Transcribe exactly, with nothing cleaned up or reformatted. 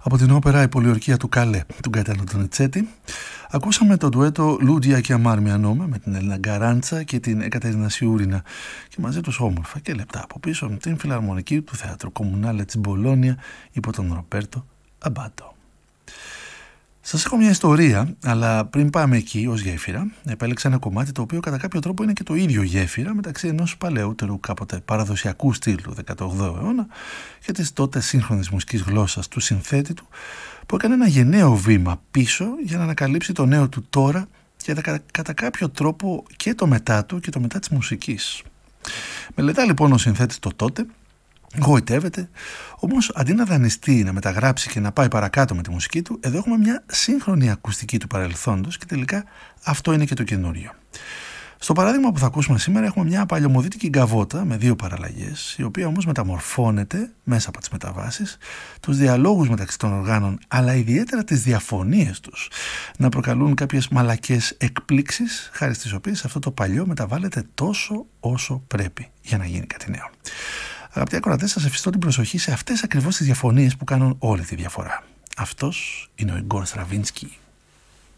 Από την όπερα «Η πολιορκία του Καλέ» του Γκαετάνο Ντονιτσέτη ακούσαμε το ντουέτο Λούντια και Αμάρ Μια Νόμε με την Έλληνα Γκαράντσα και την Εκατερίνα Σιούρινα και μαζί τους όμορφα και λεπτά από πίσω την φιλαρμονική του Θέατρου Κομμουνάλε της Μπολόνια υπό τον Ροπέρτο Αμπάτο. Σας έχω μια ιστορία, αλλά πριν πάμε εκεί ως γέφυρα, επέλεξα ένα κομμάτι το οποίο κατά κάποιο τρόπο είναι και το ίδιο γέφυρα μεταξύ ενός παλαιότερου κάποτε παραδοσιακού στυλ του δεκαοκτώ αιώνα και της τότε σύγχρονης μουσικής γλώσσας του συνθέτη του, που έκανε ένα γενναίο βήμα πίσω για να ανακαλύψει το νέο του τώρα και κατά κάποιο τρόπο και το μετά του και το μετά της μουσικής. Μελετά λοιπόν ο συνθέτης το τότε, γοητεύεται, όμως αντί να δανειστεί, να μεταγράψει και να πάει παρακάτω με τη μουσική του, εδώ έχουμε μια σύγχρονη ακουστική του παρελθόντος και τελικά αυτό είναι και το καινούριο. Στο παράδειγμα που θα ακούσουμε σήμερα έχουμε μια παλιωμοδίτικη γκαβότα με δύο παραλλαγές, η οποία όμως μεταμορφώνεται μέσα από τις μεταβάσεις, τους διαλόγους μεταξύ των οργάνων, αλλά ιδιαίτερα τις διαφωνίες τους, να προκαλούν κάποιες μαλακές εκπλήξεις, χάρη στις οποίες αυτό το παλιό μεταβάλλεται τόσο όσο πρέπει για να γίνει κάτι νέο. Αγαπητοί ακροατές, σας εφιστώ την προσοχή σε αυτές ακριβώς τις διαφωνίες που κάνουν όλη τη διαφορά. Αυτός είναι ο Ιγκόρ Στραβίνσκι.